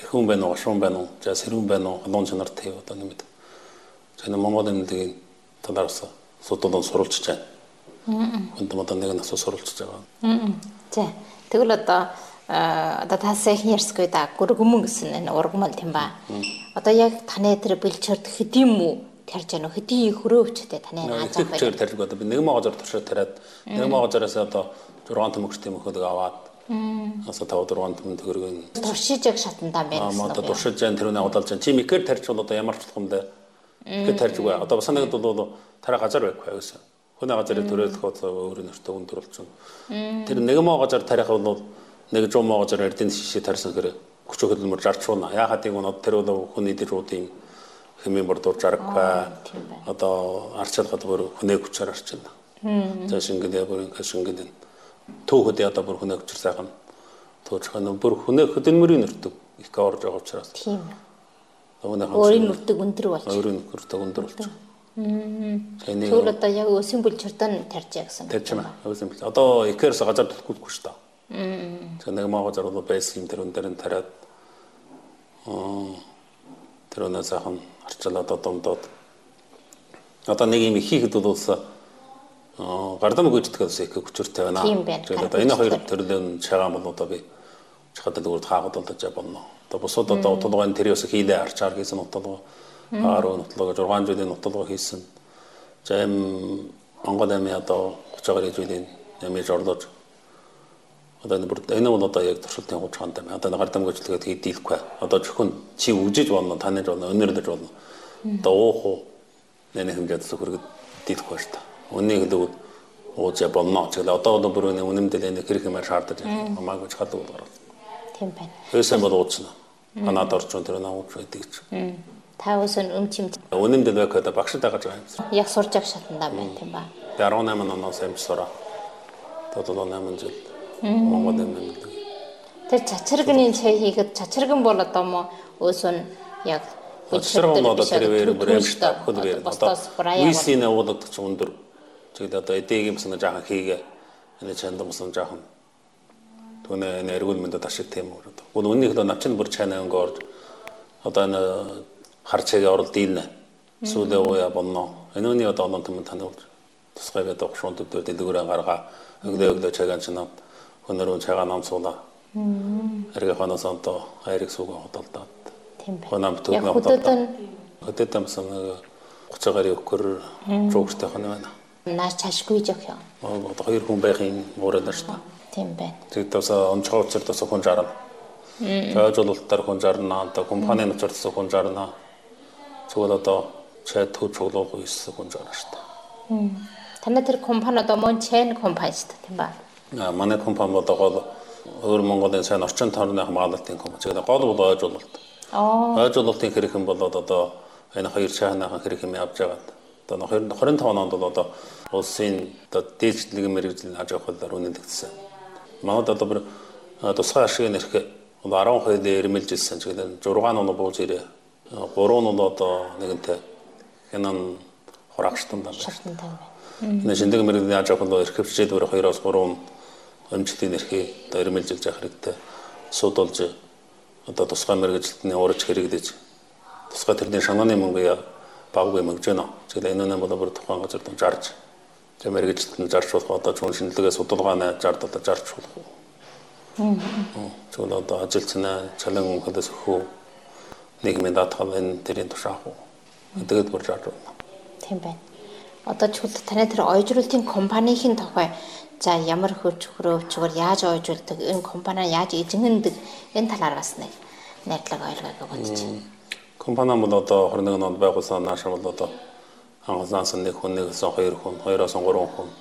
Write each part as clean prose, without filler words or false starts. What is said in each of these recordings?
хүн байна уу, шуун байна уу, за сэрүүн байна уу, халуун чанартай одоо нэмэд. Жаа Монгол эмнэлгийн талаас судалдан сурулж байна. Хүнд одоо нэг нь асуу сурулж байгаа. За тэгвэл одоо та сайхан ярьсгүй да гүргэмэн гэсэн энэ ургамал тийм ба. Одоо яг таны тэр бэлчээрд хэдийн мүү тарж яана хэдийн хөрөөвчтэй таны ааж авах вэ? Тарж одоо би нэг могоожор туршаад тариад нэг могоожоороос одоо 6 төмөгчтэй мөхөдөг аваад асаа 5 6 төмөн төгрөгийн туршиж яг шатандаа байна гэсэн. Одоо туршиж जैन тэрүүнээ удалж जैन чи микер тарж бол одоо ямар ч болгоомдээ микер тарж үгүй. Одоо бас нэгд бол тараа газар байхгүй гэсэн. Хүний газрыг төрөлдөх одоо өөрийн нэртэй өндөрүүлчихсэн. Тэр нэг могоожор тарих бол нэг жоо могоожор эрдэнэ шишээ тарсан хэрэг хүч хөдөлмөр жарчуuna. Яагаад тийм нь тэр бол хүний дэрүүдийн хэмээн бордуур жаргахгүй. Одоо арчилгад бүр хүний хүчээр арчилна. За шингэдэ бүр шингэдэ төөхөд одоо бүр хүний хүчээр сайхан туучхан бүр хүний хөдөлмөрийн нэртэг их орж байгаа учраас. Тийм. Өөрийн нэртэг өндөр болж. Өөрийн нэртэг өндөр болж. Тэгвэл одоо яг өсийн бүлчирдэн тарж яасан. Тарж байна. Өсийн бүл. Одоо ихээрс газар төлөхгүй шүү дээ. За нэг могоожор бол байсан юм тэр өндөр нь тариад тэр өнөө сайхан арчилаад одомдоод одоо нэг юм хийхэд бол гардам гүйцэтгэхээс их хүчтэй байна. Тэгээд одоо энэ хоёр төрлийн чагаан бол одоо би чахад дөрөв хаагад болдож болно. Одоо бусад одоо утлагын тэрээс хийлээ арчаар хийсэн утлаг 10 утлаг 6 жилийн утлаг хийсэн. За юм Монгол аймын одоо 30 жилийн ямиж орлож одоо энэ бол одоо яг туршилтын хугацаанд байна. Одоо гардам гүйцэтгээд хийдийлэхгүй. Одоо зөвхөн чи үжиж болно, таньж болно, өнөрлөж болно. Одоо уух нэ хэмжээд зөвхөргөд дийлэхгүй шүү дээ. Үннийг л ууж болно. Тэгэл одоо бол бүр үнэмдэл энэ хэрэг юмар шаардаж байна. Хамаагүй чахалдаг бол гараад. Тийм байна. Өөсөө бол ууцна. Канад орчин тэр нааууч байдаг ч. Та өсөн өмчимт. Үнэмдэл байхад багшд байгаа юм. Яг сурж ах шатандаа байна тийм ба. 18 оноос амж сураа. Одоо 8 жил Монгол юм. Тэр чачирганы цай хийхэд чачирган бол одоо мо өсөн яг чачирган бол одоо тэр бүр амжтай хөдөлгөөр одоо висийн уулаад ч өндөр. Тэгээд одоо эдийн юмсан жаахан хийгээ. Энэ чандамсан жаахан. Түүнээ энэ эргүүл мэндэд ашиг тийм үү. Гол үннийг л навчин бүр чанаа өнгөрж одоо энэ харчаагийн оролт дийлнэ. Сүүлээ ууя болно. Энэ үний одоо олон төмөн танилцуулж тусгай байдаг шуун төвдөө дэлгүүрээ гаргаа өглөө чагаан чинаа өнөрөө чагаа намсуулаа. Эргээ ханаас онто хайрыг суугаа хөдөлдөө. Тийм байна. Хөдөлтөмсөн 30 гаруй өкөр жугштай хана байна. Наас чашгүй жоох юм. Одоо хоёр хүн байхын уурал нь шүү дээ. Тийм байна. Тэгээд бас онцгой учирдас хүн жарна. Зөөжлөлтөөр хүн жарна. Одоо компанийн учирдас хүн жарна. Зүгээр одоо чат төчөглөө хийсэн хүн жарна шүү дээ. Танай тэр компани одоо мөн чейн компани шүү дээ тийм ба. Манай компани одоо өөр Монголын сайн орчин тооны хамгаалалтын компани. Тэгээд гол бол ойжуулалт. Ойжуулалтын хэрэг юм болоод одоо энэ хоёр чанаахан хэрэг юм явж байгаа. Одоо 25 онд бол одоо улсын одоо дээдлэгийн мэргэжлийн аж ахуйлаар үнэлэгдсэн. Манайд одоо бүр тусгай ашигын нэрх 12 ирмэлжилсэн. Тэгээд 6 он бууж ирээ. 3 нь одоо нэгэнтээ хянан хураагчтан байна. Энэ шиндэг мэргэжлийн аж ахуйлаар эрхвчээд өөр 2-3 өмчлөлийн нэрхийг одоо ирмэлжилж явах хэрэгтэй. Судалж одоо тусгай мэргэжилтний уурж хэрэглэж тусгай тэрний шанааны мөнгө баггүй мөнгөж байна. Тэгээд энэ нь бол бүр тухайн газар дон жарж тэр мэргэжилтэн жарж болох одоо чүн шинжилгээ судалгааны жард одоо жарж болох. Зөвхөн одоо ажилчнаа цалин өнхөлөөс өгөх нийгмийн даатгал энэ тэрийн тушаах уу. Тэгээд бүр жарж байна. Тийм байна. Одоо чүл таны тэр ойжруулалтын компанийн тухай за ямар хөвч хөрөвчгөр яаж ойжуулдаг энэ компани яаж эзэмдэг энэ талаар бас нэг найдлага ойлгоог бодож байна. Компани бол одоо 21 онд байгуулсан наашаа бол одоо анхаасаас нэг хүн, нэгээс хоёр хүн, хоёроос гурван хүн.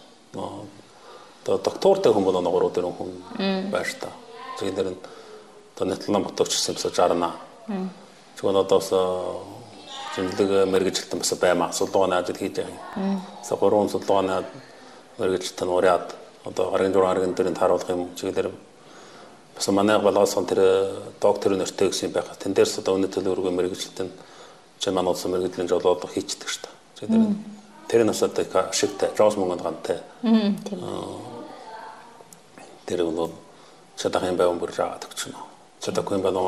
Одоо доктортой хүн бол 3-4 хүн байж та. Тэгээд одоо нэтлэн ботогчсан бас жарна. Тэгвэл одоо шинжилгээ мэргэжилтэн бас баймаа судалгааны ажил хийж байгаа. За 3 судалгааны мэргэжилтэн ураад одоо гаргийн журам гаргийн дээрээ тааруулах юм. Чигээр бас манай балгасан тэр доктор нэртэй гэсэн байх. Тэн дээрс одоо үнэ төлөвлөгөө мэргэжилтэн чамаа улсын мэргэжлийн жолоодох хийчихдэг шүү дээ. Чигээр тэр нь бас одоо ашигтай, жоос мөнгөнд гантай. Тийм. Тэр бол чадахын байван бүр жаадаг ч юм уу. Чадахгүй байван